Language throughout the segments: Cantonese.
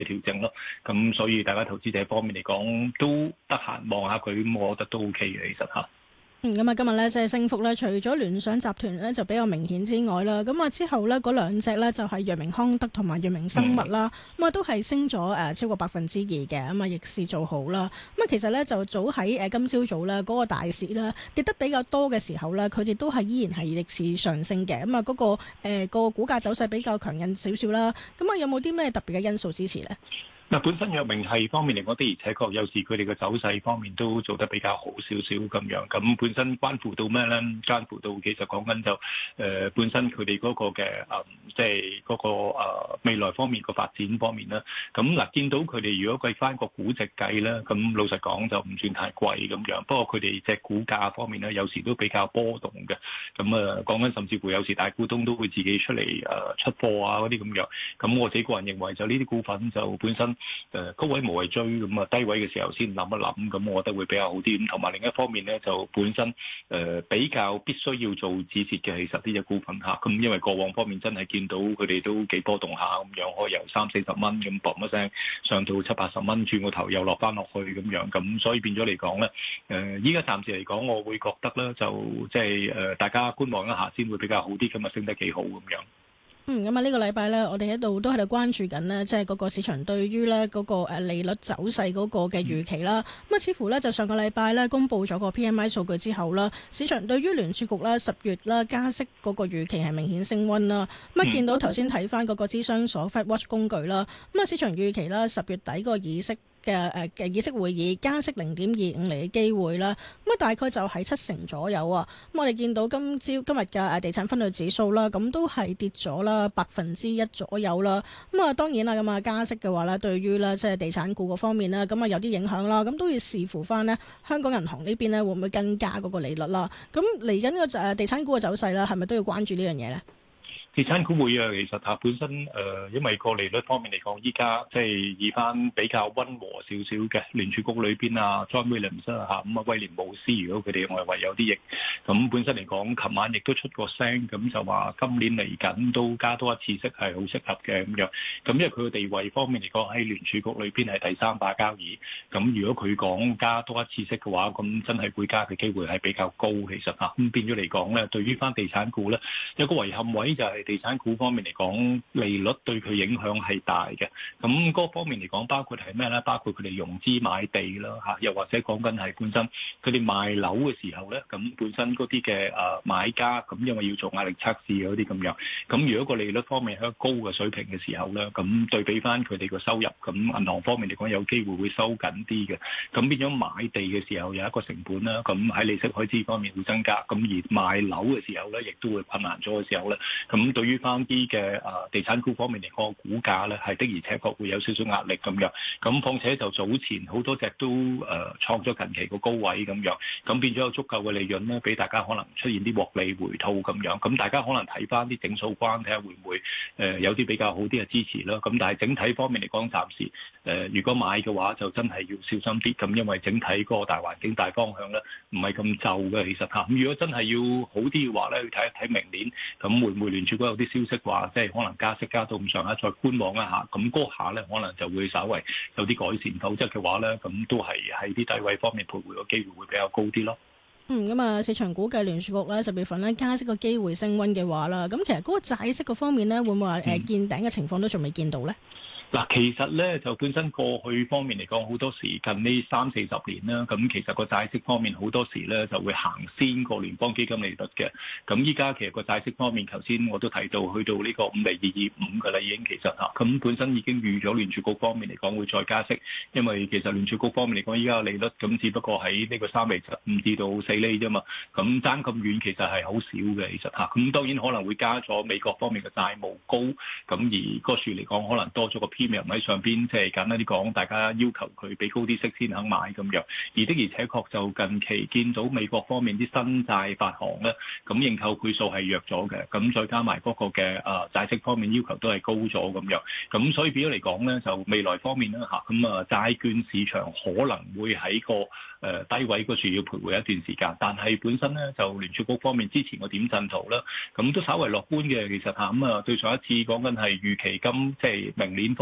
調整咯。咁所以大家投資者方面嚟講都得閒望下佢，咁我覺得都 OK 嘅，其實嚇。 咁啊，今日咧即係升幅咧，除咗聯想集團咧就比較明顯之外啦，咁啊之後咧嗰兩隻咧就係藥明康德同埋藥明生物啦，咁啊都係升咗超過2%嘅，咁啊逆市做好啦。咁啊其實咧就早喺今朝早咧嗰個大市咧跌得比較多嘅時候咧，佢哋都係依然係逆市上升嘅，咁啊嗰個股價走勢比較強韌少少啦。咁啊有冇啲咩特別嘅因素支持咧？ 嗱，本身藥明係方面嚟講，的而且確有時佢哋嘅走勢方面都做得比較好少少咁樣。咁本身關乎到咩咧？關乎到其實講緊就本身佢哋嗰個嘅即係嗰個未來方面個發展方面啦。咁嗱，見到佢哋如果計翻個估值計咧，咁老實講就唔算太貴咁樣。不過佢哋隻股價方面咧，有時都比較波動嘅。咁講緊甚至乎有時大股東都會自己出嚟出貨啊嗰啲咁樣。咁我自己個人認為就呢啲股份就本身高位無謂追，咁啊低位嘅時候先諗一諗，咁我覺得會比較好啲。咁同埋另一方面咧，就本身比較必須要做止蝕嘅，其實呢隻股份嚇。咁因為過往方面真係見到佢哋都幾波動下咁樣，可以由30-40蚊咁嘣一聲上到70-80蚊，轉個頭又落翻落去咁樣。咁所以變咗嚟講咧，依家暫時嚟講，我會覺得咧就即係大家觀望一下先會比較好啲，咁啊升得幾好咁樣。 咁啊呢個禮拜咧，我哋喺度都喺度關注緊呢，即係嗰個市場對於咧嗰個利率走勢嗰個嘅預期啦。咁啊，似乎咧就上個禮拜咧公布咗個 PMI 數據之後啦，市場對於聯儲局咧10月啦加息嗰個預期係明顯升溫啦。咁啊，見到頭先睇翻嗰個諮詢所 FedWatch 工具啦，咁啊市場預期啦10月底個議息嘅議息會議加息0.25厘嘅機會啦，咁啊大概就係70%左右啊。咁我哋見到今日嘅地產分類指數啦，咁都係跌咗啦1%左右啦。咁啊當然啦，咁啊加息嘅話咧，對於咧即係地產股嗰方面咧，咁啊有啲影響啦。咁都要視乎翻呢香港銀行呢邊咧會唔會更加嗰個利率啦。咁嚟緊個地產股嘅走勢啦，係咪都要關注呢樣嘢咧？ 地產股會啊，其實嚇本身因為個利率方面嚟講，依家即係以翻比較溫和少少嘅聯儲局裏邊啊，John Williams 啊咁啊威廉姆斯，如果佢哋外圍有啲益，咁本身嚟講，琴晚亦都出過聲，咁就話今年嚟緊都加多一次息係好適合嘅咁樣。咁因為佢個地位方面嚟講，喺聯儲局裏邊係第3把交椅。咁如果佢講加多一次息嘅話，咁真係會加嘅機會係比較高，其實嚇。咁變咗嚟講咧，對於翻地產股咧，有個遺憾位就係地產股方面嚟講，利率對佢影響係大嘅。咁嗰方面嚟講，包括係咩咧？包括佢哋融資買地啦，嚇，又或者講緊係本身佢哋賣樓嘅時候咧，咁本身嗰啲嘅買家，咁因為要做壓力測試嗰啲咁樣。咁如果個利率方面喺高嘅水平嘅時候咧，咁對比翻佢哋個收入，咁銀行方面嚟講有機會會收緊啲嘅。咁變咗買地嘅時候有一個成本啦，咁喺利息開支方面會增加。咁而賣樓嘅時候咧，亦都會困難咗嘅時候咧，咁對於翻啲嘅地產股方面嚟講，股價咧係的而且確會有少少壓力咁樣。咁況且就早前好多隻都創咗近期個高位咁樣，咁變咗有足夠嘅利潤咧，俾大家可能出現啲獲利回吐咁樣。咁大家可能睇翻啲整數關，睇下會唔會有啲比較好啲嘅支持啦。咁但係整體方面嚟講，暫時如果買嘅話，就真係要小心啲。咁因為整體嗰個大環境大方向咧，唔係咁就嘅其實嚇。咁如果真係要好啲嘅話咧，要睇一睇明年，咁會唔會聯儲局有啲消息話，即係可能加息加到咁上下，再觀望一下。咁嗰下咧，可能就會稍微有啲改善。否則嘅話咧，咁都係喺啲低位方面徘徊嘅機會會比較高啲咯。 咁啊，市場估計聯儲局咧10月份咧加息個機會升溫嘅話啦，咁其實嗰個債息嗰方面咧，會唔會話見頂嘅情況都仲未見到咧？ 嗱，其實咧就本身過去方面嚟講，好多時近呢30-40年啦，咁其實個債息方面好多時咧就會行先過聯邦基金利率嘅。咁依家其實個債息方面，頭先我都提到去到呢個5.225嘅啦，已經其實嚇，咁本身已經預咗聯儲局方面嚟講會再加息，因為其實聯儲局方面嚟講，依家利率咁只不過喺呢個3.75至到4厘啫嘛，咁爭咁遠其實係好少嘅，其實嚇。咁當然可能會加咗美國方面嘅債務高，咁而個數嚟講可能多咗個PM喺上邊，即係簡單啲講，大家要求佢俾高啲息先肯買咁樣。而的而且確就近期見到美國方面啲新債發行咧，咁認購倍數係弱咗嘅，咁再加埋嗰個嘅債息方面要求都係高咗咁樣。咁所以變咗嚟講咧，就未來方面咧嚇，咁債券市場可能會喺個低位嗰處要徘徊一段時間，但係本身咧就聯儲局方面之前個點陣圖啦，咁都稍為樂觀嘅其實嚇。咁對上一次講緊係預期今即係明年方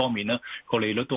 方面咧，個利率都